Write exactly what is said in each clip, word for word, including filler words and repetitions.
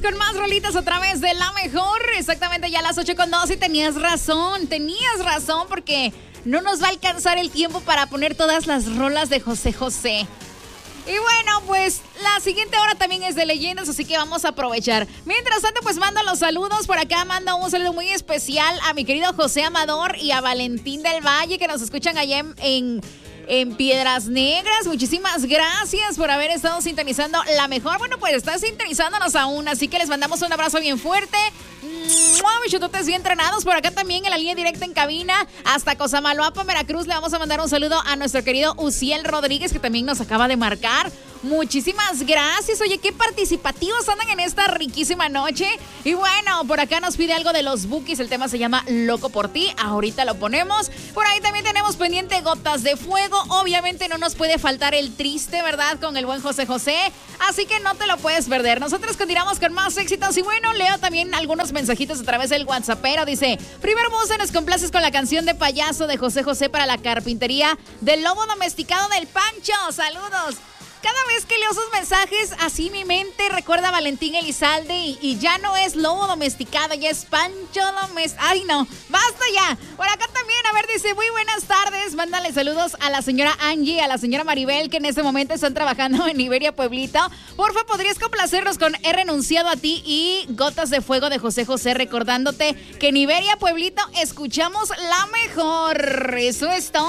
con más rolitas a través de La Mejor. Exactamente ya a las ocho con dos y tenías razón, tenías razón porque no nos va a alcanzar el tiempo para poner todas las rolas de José José. Y bueno, pues la siguiente hora también es de leyendas, así que vamos a aprovechar. Mientras tanto, pues mando los saludos. Por acá mando un saludo muy especial a mi querido José Amador y a Valentín del Valle, que nos escuchan allá en, en, en Piedras Negras. Muchísimas gracias por haber estado sintonizando La Mejor. Bueno, pues están sintonizándonos aún, así que les mandamos un abrazo bien fuerte. ¡Mua! Bichototes bien entrenados. Por acá también en la línea directa en cabina hasta Cosamaloapan, Veracruz. Le vamos a mandar un saludo a nuestro querido Uciel Rodríguez, que también nos acaba de marcar. Muchísimas gracias. Oye, qué participativos andan en esta riquísima noche. Y bueno, por acá nos pide algo de los Bukis. El tema se llama Loco por ti. Ahorita lo ponemos. Por ahí también tenemos pendiente Gotas de Fuego. Obviamente no nos puede faltar el triste, ¿verdad? Con el buen José José. Así que no te lo puedes perder. Nosotros continuamos con más éxitos. Y bueno, leo también algunos mensajitos a través del WhatsAppero. Dice, primero vos nos complaces con la canción de Payaso de José José para la carpintería del lobo domesticado del Pancho. Saludos. Cada vez que leo sus mensajes, así mi mente recuerda a Valentín Elizalde y, y ya no es lobo domesticado, ya es Pancho domesticado. Ay, no, basta ya. Por acá también, a ver, dice, muy buenas tardes. Mándale saludos a la señora Angie, a la señora Maribel, que en este momento están trabajando en Iberia Pueblito. Porfa, ¿podrías complacernos con He renunciado a ti y Gotas de Fuego de José José, recordándote que en Iberia Pueblito escuchamos La Mejor? Eso es todo.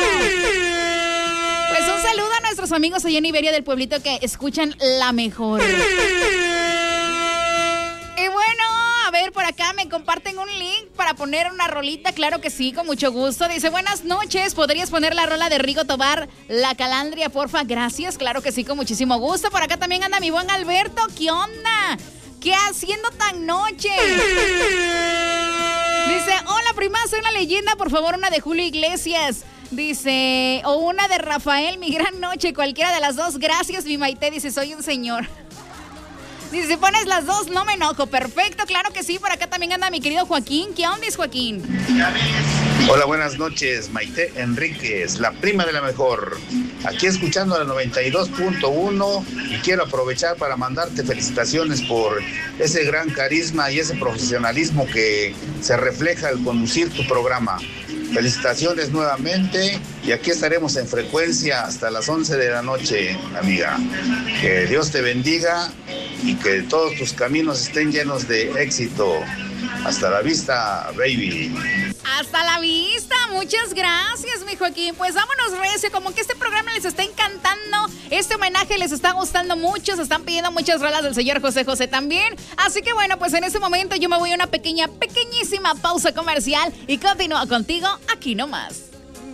Pues un saludo a nuestros amigos allá en Iberia del Pueblito que escuchan La Mejor. Y bueno, a ver, por acá me comparten un link para poner una rolita. Claro que sí, con mucho gusto. Dice, buenas noches, ¿podrías poner la rola de Rigo Tobar, La Calandria, porfa? Gracias, claro que sí, con muchísimo gusto. Por acá también anda mi buen Alberto. ¿Qué onda? ¿Qué haciendo tan noche? Dice, hola prima, soy una leyenda, por favor, una de Julio Iglesias. Dice, o una de Rafael, Mi Gran Noche, cualquiera de las dos. Gracias, mi Maite. Dice, soy un señor. Dice, si pones las dos, no me enojo. Perfecto, claro que sí. Por acá también anda mi querido Joaquín. ¿Qué onda es, Joaquín? Hola, buenas noches, Maite Enríquez, la prima de La Mejor. Aquí escuchando la noventa y dos punto uno y quiero aprovechar para mandarte felicitaciones por ese gran carisma y ese profesionalismo que se refleja al conducir tu programa. Felicitaciones nuevamente y aquí estaremos en frecuencia hasta las once de la noche, amiga. Que Dios te bendiga y que todos tus caminos estén llenos de éxito. Hasta la vista, baby. Hasta la vista, muchas gracias, mi Joaquín. Pues vámonos recio, como que este programa les está encantando, este homenaje les está gustando mucho, se están pidiendo muchas rolas del señor José José también. Así que bueno, pues en este momento yo me voy a una pequeña, pequeñísima pausa comercial y continúo contigo aquí nomás.